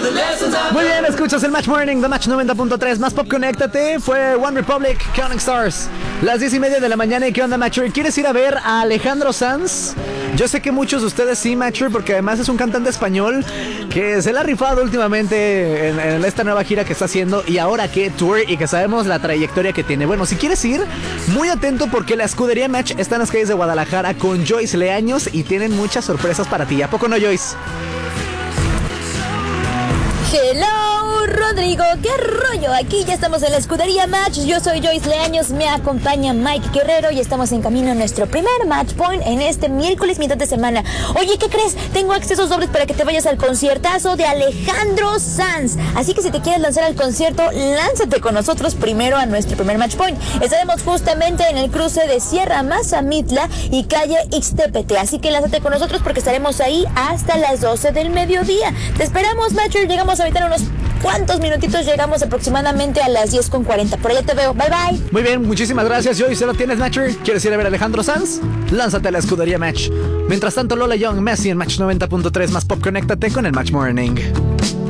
Muy bien, escuchas el Match Morning de Match 90.3. Más pop, conéctate. Fue One Republic, Counting Stars. Las 10:30 de la mañana. ¿Y qué onda, Matcher? ¿Quieres ir a ver a Alejandro Sanz? Yo sé que muchos de ustedes sí, Matcher, porque además es un cantante español que se la ha rifado últimamente en esta nueva gira que está haciendo. Y ahora que tour y que sabemos la trayectoria que tiene. Bueno, si quieres ir, muy atento porque la escudería Match está en las calles de Guadalajara con Joyce Leaños y tienen muchas sorpresas para ti. ¿A poco no, Joyce? Hello, Rodrigo, ¿qué rollo? Aquí ya estamos en la escudería Match. Yo soy Joyce Leaños, me acompaña Mike Guerrero y estamos en camino a nuestro primer Match Point en este miércoles mitad de semana. Oye, ¿qué crees? Tengo accesos dobles para que te vayas al conciertazo de Alejandro Sanz. Así que si te quieres lanzar al concierto, lánzate con nosotros primero a nuestro primer Match Point. Estaremos justamente en el cruce de Sierra Mazamitla y calle Ixtepete. Así que lánzate con nosotros porque estaremos ahí hasta las 12 del mediodía. Te esperamos, Matcher. Llegamos ahorita en unos cuantos minutitos, llegamos aproximadamente a las 10:40. Por allá te veo, bye bye. Muy bien, muchísimas gracias, Joyce. ¿Se lo tienes, Matcher? ¿Quieres ir a ver a Alejandro Sanz? Lánzate a la escudería Match. Mientras tanto, Lola Young, Messi en Match 90.3. Más pop, conéctate con el Match Morning.